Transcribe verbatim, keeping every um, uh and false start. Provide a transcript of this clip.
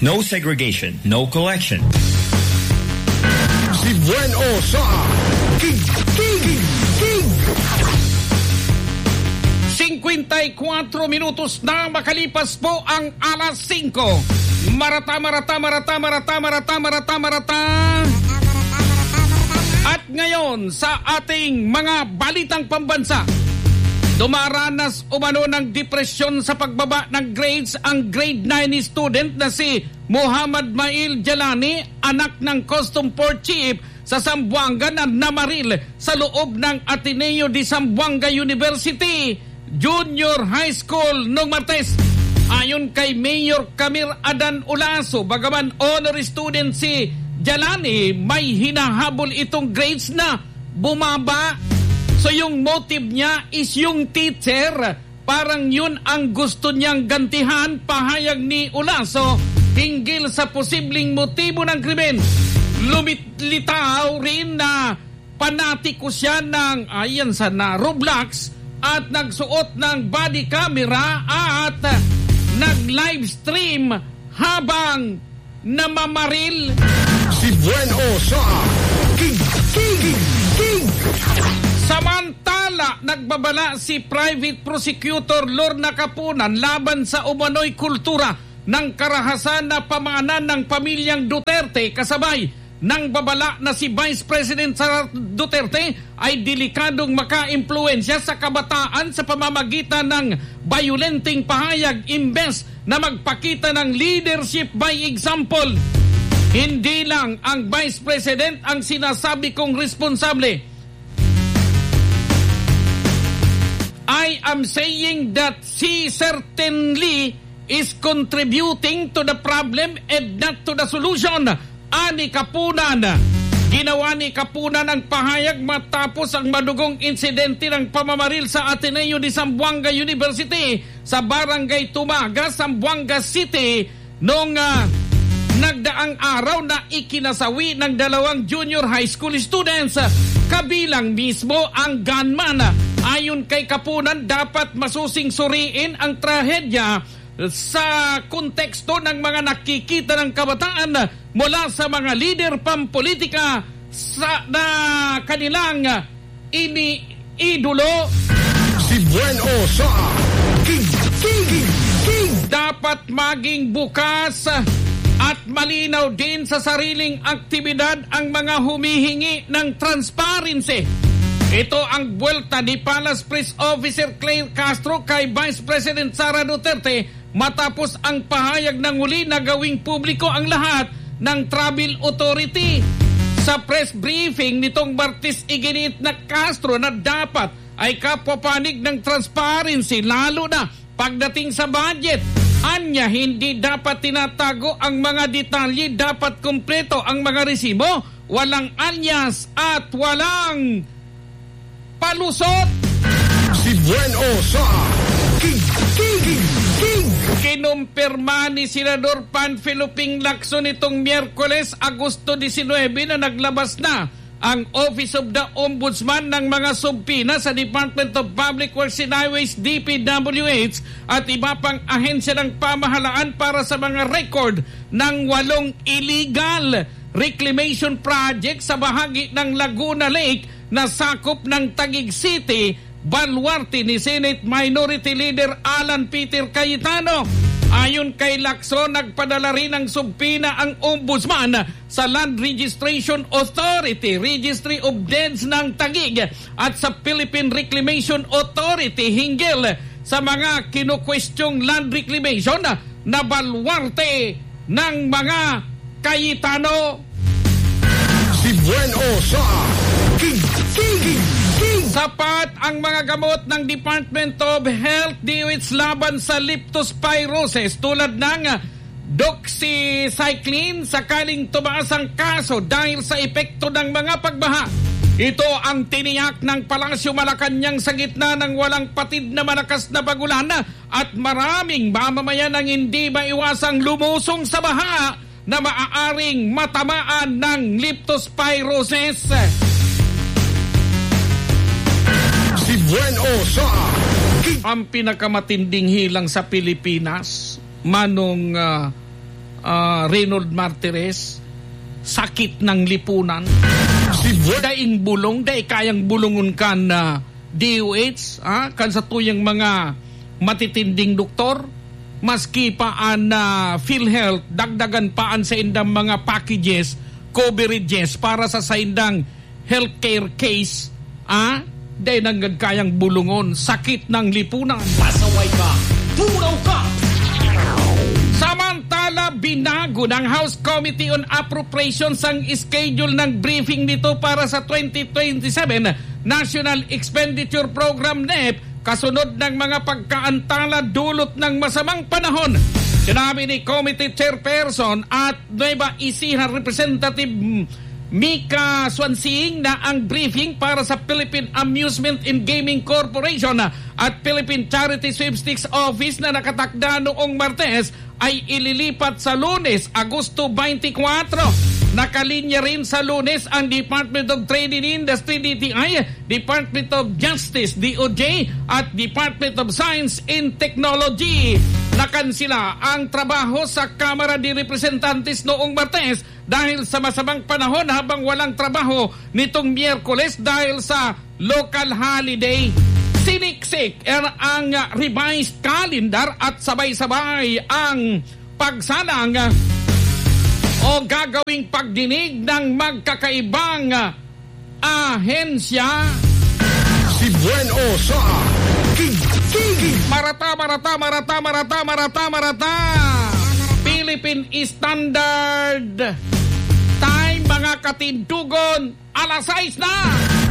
No segregation, no collection. Si Bueno sa King King King. fifty-four minutos na makalipas po ang alas singko. Marata, marata, marata, marata, marata, marata, marata. At ngayon sa ating mga balitang pambansa, dumaranas umano ng depresyon sa pagbaba ng grades ang grade nine student na si Muhammad Mail Jalani, anak ng Custom Port Chief sa Zamboanga na namaril sa loob ng Ateneo de Zamboanga University Junior High School noong Martes. Ayon kay Mayor Camir Adan Ulaso, bagaman honor student si Jalani, may hinahabol itong grades na bumaba. So yung motive niya is yung teacher. Parang yun ang gusto niyang gantihan, pahayag ni Ulaso hinggil sa posibleng motibo ng krimen. Lumilitaw rin na panatiko siya ng ayan sa na Roblox at nagsuot ng body camera at nag-live stream habang namamaril. Si Bueno sa King King King. Samantala, nagbabala si Private Prosecutor Lorna Kapunan laban sa umano'y kultura ng karahasan na pamanan ng pamilyang Duterte, kasabay ng babala na si Vice President Sara Duterte ay delikadong maka-impluensya sa kabataan sa pamamagitan ng violenteng pahayag imbes na magpakita ng leadership by example. Hindi lang ang Vice President ang sinasabi kong responsable. I am saying that she certainly is contributing to the problem and not to the solution. Ani Kapunan. Ginawa ni Kapunan ang pahayag matapos ang madugong insidente ng pamamaril sa Ateneo de Zamboanga University sa Barangay Tumaga, Zamboanga City noong uh, nagdaang araw na ikinasawi ng dalawang junior high school students, kabilang mismo ang gunman. Ayon kay Kapunan, dapat masusing suriin ang trahedya sa konteksto ng mga nakikita ng kabataan mula sa mga leader pampolitika sa na kanilang iniidolo. Si Bueno sa King King King. Dapat maging bukas at malinaw din sa sariling aktibidad ang mga humihingi ng transparency. Ito ang buwelta ni Palace Press Officer Claire Castro kay Vice President Sara Duterte matapos ang pahayag ng uli na gawing publiko ang lahat ng travel authority. Sa press briefing nitong Martes, iginit na Castro na dapat ay kapapanig ng transparency lalo na pagdating sa budget. Anya, hindi dapat tinatago ang mga detalye, dapat kumpleto ang mga resibo, walang alias at walang palusot. Si Bueno sa King King King. Kinumpirma ni Senador Panfilo Ping Lacson itong Miyerkules, Agosto nineteen na naglabas na ang Office of the Ombudsman ng mga subpina sa Department of Public Works and Highways, D P W H at iba pang ahensya ng pamahalaan para sa mga record ng walong illegal reclamation project sa bahagi ng Laguna Lake na sakop ng Taguig City, baluarte ni Senate Minority Leader Alan Peter Cayetano. Ayon kay Lacson, nagpadala rin ng subpina ang Ombudsman sa Land Registration Authority, Registry of Deeds ng Taguig at sa Philippine Reclamation Authority hinggil sa mga kinukwestyong land reclamation na baluarte ng mga Cayetano. Si Bueno sa King King King. Sapat ang mga gamot ng Department of Health D O H laban sa leptospirosis tulad ng doxycycline sakaling tumaas ang kaso dahil sa epekto ng mga pagbaha. Ito ang tiniyak ng Palasyo Malacanang sa gitna ng walang patid na malakas na pagulan at maraming mamamayan ang hindi maiwasang lumusong sa baha na maaaring matamaan ng leptospirosis. Si Bueno sa Ang pinakamatinding hilang sa Pilipinas, manong uh, uh, Reynold Martires, sakit ng lipunan. Daing bulong, daing kayang bulungon ka na D O H, ah, kan sa tuyang mga matitinding doktor, maski paan na uh, PhilHealth, dagdagan paan sa indang mga packages, coverages para sa saindang healthcare case, ah, daing nanggag kayang bulungon, sakit ng lipunan. Pasaway ka, tulaw ka. Samantala, binago ng House Committee on Appropriations ang schedule ng briefing nito para sa twenty twenty-seven National Expenditure Program N E P kasunod ng mga pagkaantala dulot ng masamang panahon. Sinabi ni Committee Chairperson at Nueva Ecija Representative Mika Swansing na ang briefing para sa Philippine Amusement and Gaming Corporation at Philippine Charity Sweepstakes Office na nakatakda noong Martes ay ililipat sa Lunes, Agosto twenty-four. Nakalinya rin sa Lunes ang Department of Trade and Industry D T I, Department of Justice D O J at Department of Science and Technology. Nakansila ang trabaho sa Kamara de Representantes noong Martes dahil sa masamang panahon habang walang trabaho nitong Miyerkules dahil sa local holiday. Siniksik ang revised calendar at sabay-sabay ang pagsalang o gagawing pagdinig ng magkakaibang ahensya. Si Bueno sa Kikiki. Marata, marata, marata, marata, marata, marata. Philippine Standard Time, mga katindugon, alas sais na.